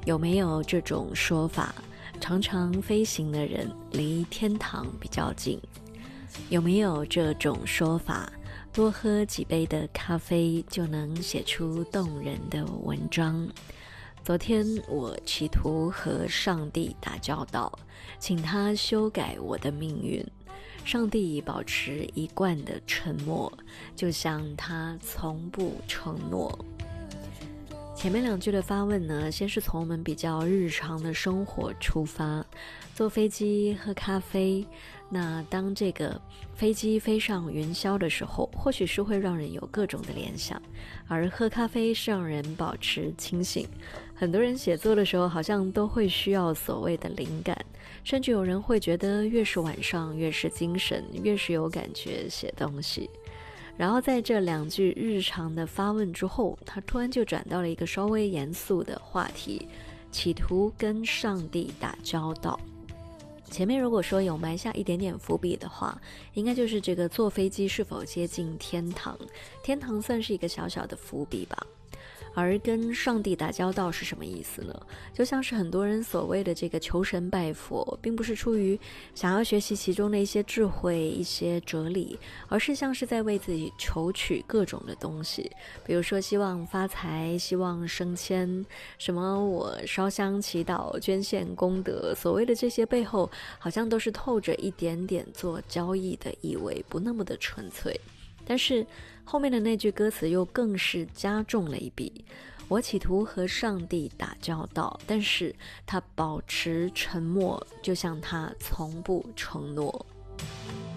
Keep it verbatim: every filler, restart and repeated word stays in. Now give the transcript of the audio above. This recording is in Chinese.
有没有这种说法，常常飞行的人离天堂比较近？有没有这种说法，多喝几杯的咖啡就能写出动人的文章？昨天我企图和上帝打交道，请他修改我的命运。上帝保持一贯的沉默，就像他从不承诺。前面两句的发问呢，先是从我们比较日常的生活出发，坐飞机喝咖啡，那当这个飞机飞上云霄的时候，或许是会让人有各种的联想，而喝咖啡是让人保持清醒。很多人写作的时候好像都会需要所谓的灵感，甚至有人会觉得越是晚上越是精神，越是有感觉写东西。然后在这两句日常的发问之后，他突然就转到了一个稍微严肃的话题，企图跟上帝打交道。前面如果说有埋下一点点伏笔的话，应该就是这个坐飞机是否接近天堂，天堂算是一个小小的伏笔吧。而跟上帝打交道是什么意思呢？就像是很多人所谓的这个求神拜佛，并不是出于想要学习其中的一些智慧、一些哲理，而是像是在为自己求取各种的东西，比如说希望发财、希望升迁，什么我烧香祈祷、捐献功德，所谓的这些背后好像都是透着一点点做交易的意味，不那么的纯粹。但是后面的那句歌词又更是加重了一笔，我企图和上帝打交道，但是他保持沉默，就像他从不承诺。